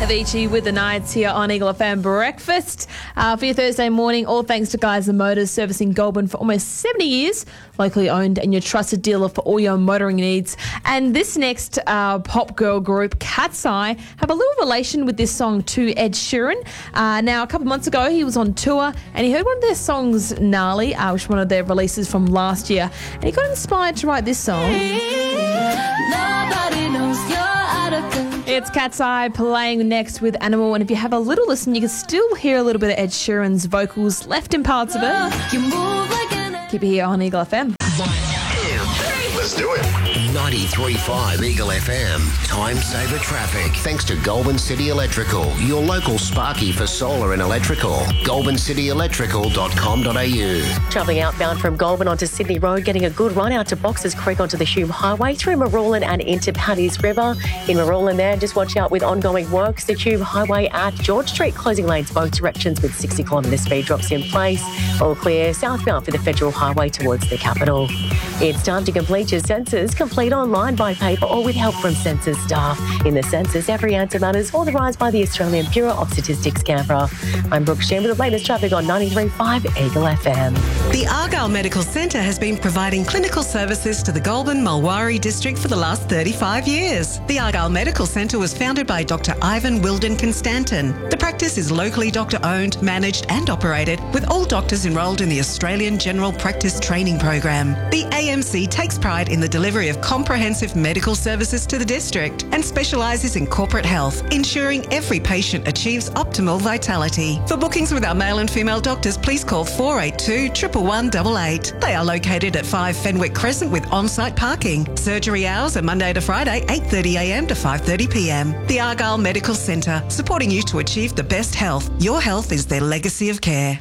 Avicii with the Nights here on Eagle FM Breakfast. For your Thursday morning, all thanks to Guys and Motors, servicing Goulburn for almost 70 years. Locally owned and your trusted dealer for all your motoring needs. And this next pop girl group, Cat's Eye, have a little relation with this song to Ed Sheeran. Now, a couple months ago, he was on tour and he heard one of their songs, Gnarly, which was one of their releases from last year. And he got inspired to write this song. Nobody knows you're out of control. It's Cat's Eye playing next with Animal, and if you have a little listen, you can still hear a little bit of Ed Sheeran's vocals left in parts of it. You move like an Keep it here on Eagle FM. Let's do it. 93.5 Eagle FM. Time saver traffic. Thanks to Goulburn City Electrical, your local Sparky for solar and electrical. GoulburnCityElectrical.com.au. Travelling outbound from Goulburn onto Sydney Road, getting a good run out to Boxers Creek onto the Hume Highway through Marulan and into Paddy's River. In Marulan there, just watch out with ongoing works. The Hume Highway at George Street, closing lanes both directions with 60 kilometre speed drops in place. All clear southbound for the Federal Highway towards the capital. It's time to complete your census. Complete online, by paper or with help from census staff. In the census, every answer matters, authorised by the Australian Bureau of Statistics, Canberra. I'm Brooke Sheen with the latest traffic on 93.5 Eagle FM. The Argyle Medical Centre has been providing clinical services to the Goulburn-Mulwaree district for the last 35 years. The Argyle Medical Centre was founded by Dr. Ivan Wilden Constantin. The practice is locally doctor-owned, managed and operated, with all doctors enrolled in the Australian General Practice Training Program. The AMC takes pride in the delivery of comprehensive medical services to the district and specialises in corporate health, ensuring every patient achieves optimal vitality. For bookings with our male and female doctors, please call 482 11188. They are located at 5 Fenwick Crescent with on-site parking. Surgery hours are Monday to Friday, 8:30am to 5:30pm. The Argyle Medical Centre, supporting you to achieve the best health. Your health is their legacy of care.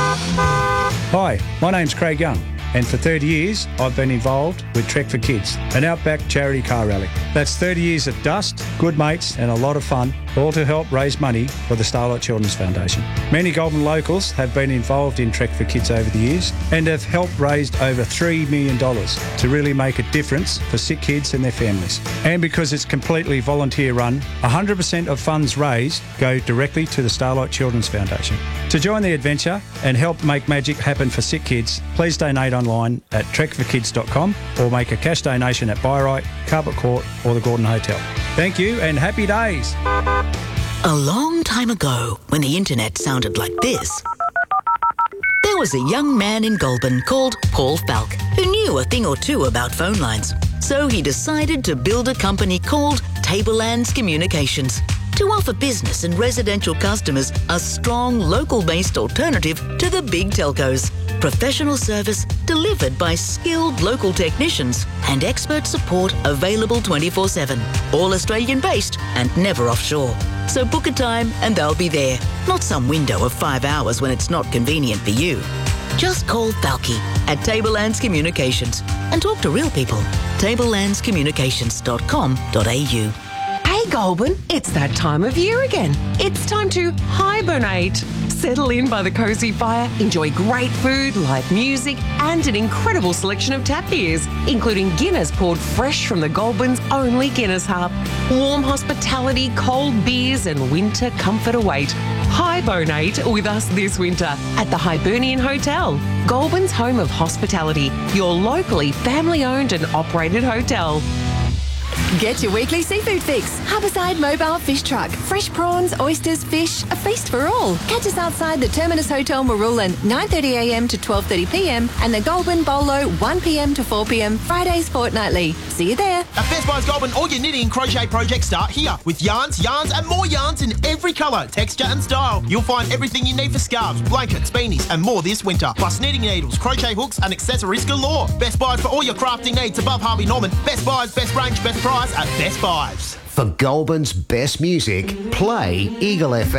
Hi, my name's Craig Young, and for 30 years I've been involved with Trek for Kids, an outback charity car rally. That's 30 years of dust, good mates and a lot of fun, all to help raise money for the Starlight Children's Foundation. Many Goulburn locals have been involved in Trek for Kids over the years and have helped raise over $3 million to really make a difference for sick kids and their families. And because it's completely volunteer run, 100% of funds raised go directly to the Starlight Children's Foundation. To join the adventure and help make magic happen for sick kids, please donate online at trekforkids.com or make a cash donation at Byrite, Carpet Court or the Gordon Hotel. Thank you and happy days. A long time ago, when the internet sounded like this, there was a young man in Goulburn called Paul Falk who knew a thing or two about phone lines. So he decided to build a company called Tablelands Communications to offer business and residential customers a strong local-based alternative to the big telcos. Professional service delivered by skilled local technicians and expert support available 24/7. All Australian-based and never offshore. So book a time and they'll be there. Not some window of 5 hours when it's not convenient for you. Just call Falky at Tablelands Communications and talk to real people. Tablelandscommunications.com.au. Hey Goulburn, it's that time of year again. It's time to hibernate. Settle in by the cosy fire, enjoy great food, live music, and an incredible selection of tap beers, including Guinness poured fresh from the Goulburn's only Guinness Hub. Warm hospitality, cold beers, and winter comfort await. Hibernate with us this winter at the Hibernian Hotel, Goulburn's home of hospitality, your locally family-owned and operated hotel. Get your weekly seafood fix. Harborside Mobile Fish Truck. Fresh prawns, oysters, fish, a feast for all. Catch us outside the Terminus Hotel Marulan, 9:30am to 12:30pm, and the Goulburn Bolo, 1pm to 4pm, Fridays fortnightly. See you there. At Best Buys Goulburn, all your knitting and crochet projects start here. With yarns, and more yarns in every colour, texture and style. You'll find everything you need for scarves, blankets, beanies and more this winter. Plus knitting needles, crochet hooks and accessories galore. Best Buys for all your crafting needs above Harvey Norman. Best Buys, best range, best price at Best Buys. For Goulburn's best music, play Eagle FM.